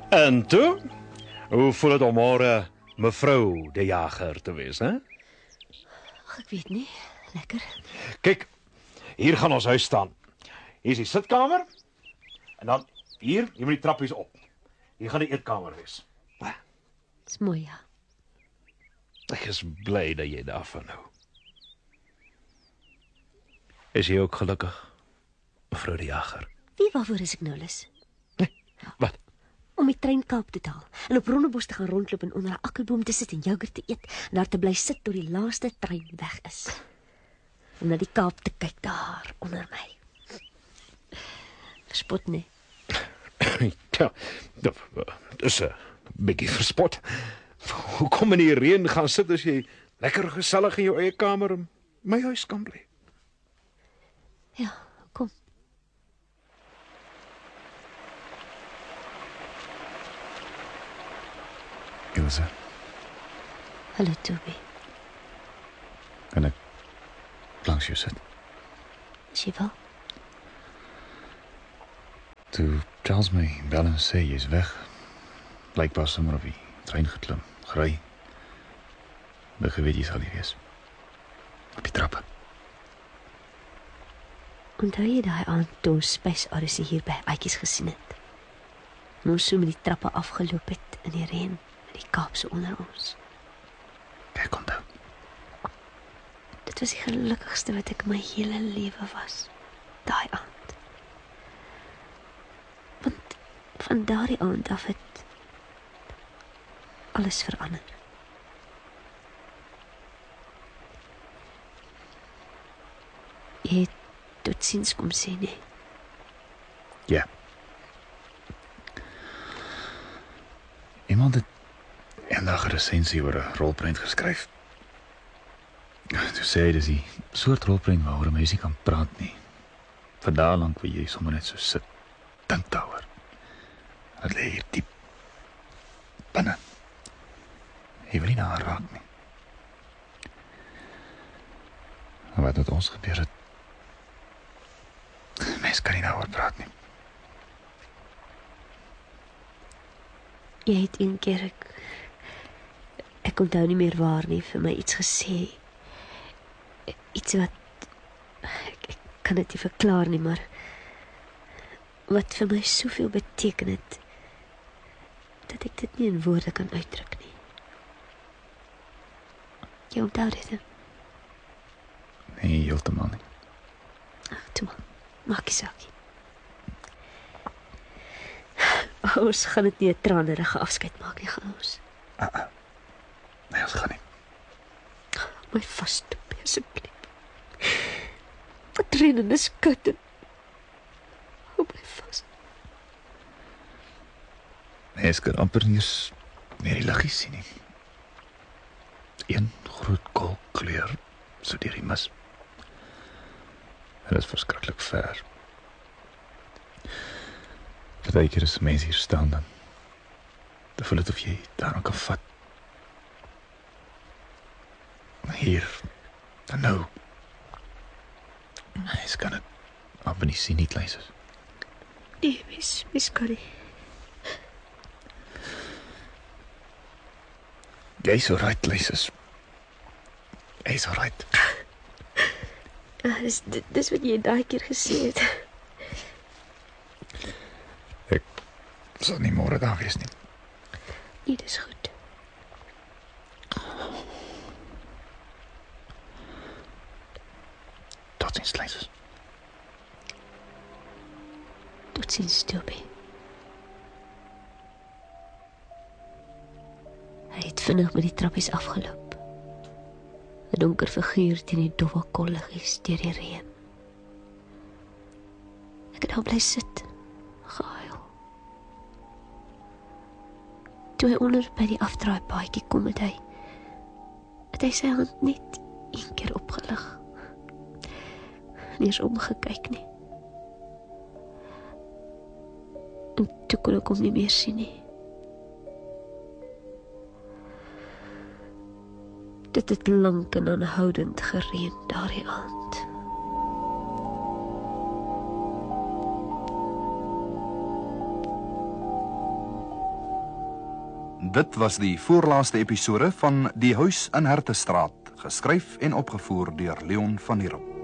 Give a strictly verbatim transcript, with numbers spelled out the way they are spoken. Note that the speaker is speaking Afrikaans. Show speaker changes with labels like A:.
A: En toe, hoe voel dit om môre mevrou De Jager te wees, hè?
B: Ag, ek weet nie. Lekker.
A: Kyk, hier gaan ons huis staan. Hier is die sitkamer. En dan hier, hier moet die trappies op. Hier gaan die eetkamer wees.
B: Dis mooi, ja.
A: Ek is bly dat jy daarvan hou. Is jy ook gelukkig, mevrou De Jager?
B: Wie waarvoor is ek nou lus?
A: Nee, wat?
B: Om die trein Kaap te haal en op Rondebos te gaan rondloop en onder 'n akkerboom te sit en yoghurt te eet en daar te bly sit tot die laaste trein weg is. Om na die Kaap te kyk daar onder my. Verspot nie.
A: Ja, dit is 'n bietjie verspot. Hoe kom in die reën gaan sit as jy lekker gesellig in jou eie kamer in my huis kan bly?
B: Ja, kom.
C: Ilse,
B: Hallo, Toby.
C: kan ek langs jou sit?
B: Is jy wel?
C: Toe Charles my bel en sê jy is weg, blykbaar sommer op die trein geklim, gery. Ek geweet jy sal hier wees. Op die trappe.
B: Onthou jy daai aand toe ons Space Odyssey hier by Aatjies gesien het? En ons so met die trappe afgeloop het in die reën, met die Kaap so onder ons.
C: Ek onthou.
B: Dit was die gelukkigste wat ek my hele lewe was. Daai aand. Want van daardie aand af het alles verander. Jy het totsiens kom sê, nee.
C: Ja. Iemand het eendag 'n resensie oor 'n rolprent geskryf. Toe sê hy dis die soort rolprent waaroor 'n meisie kan praat nie. Vir dae lank wil jy sommer net so sit, dink daaroor. Dit lê hier diep binne. Jy wil nie na haar raak nie. En wat met ons gebeur het, mens kan nie daaroor praat nie.
B: Jy het een keer, ek, ek onthou nie meer waar nie, vir my iets gesê. Iets wat, ek, ek kan dit nie verklaar nie, maar wat vir my soveel beteken het, dat ek dit nie in woorde kan uitdruk nie. Jy onthou dit, hè?
C: Nee, heeltemal nie.
B: Ach, toe maar, maak jy saakie. Ons gaan dit nie 'n tranerige afskeid maak nie, gaan ons.
C: Uh -uh. Nee, ons gaan nie.
B: My vas, Toby, asseblief. Wat rennen is koud en hou my vas.
C: Nee, ek kan amper nie eens meer die liggies sien nie. Een groot koolkleur so deur die mis. En dit is verskriklik ver. Partykeer as mense hier staan dan, dan voel dit of jy daaraan kan vat. Hier, dan nou. Ek kan het amper nie sien nie, Kleisers.
B: Nee, mis, mis kan nie.
C: Jy's alright, Kleisers. Jy's alright.
B: Ja, dis, dis wat jy daai keer gesê het.
C: Ek sal nie môre daar wees nie.
B: Nee, dis goed.
C: Totsiens, Kleisers.
B: Totsiens, Toby. Hy het vinnig met die trappies afgeloop. 'n Donker figuur teen die dowwe kolliggies deur die reën. Ek het nou bly sit, gehuil. Toe hy onder by die afdraai paadjie kom het hy, het hy sy hand net een keer opgelig. Nie eens omgekyk nie. En toe kon ek hom nie meer sien nie. Dit het lank en aanhoudend gereën daardie aand.
D: Dit was die voorlaaste episode van Die Huis in Hertestraat, geskryf en opgevoer deur Leon van Heerop.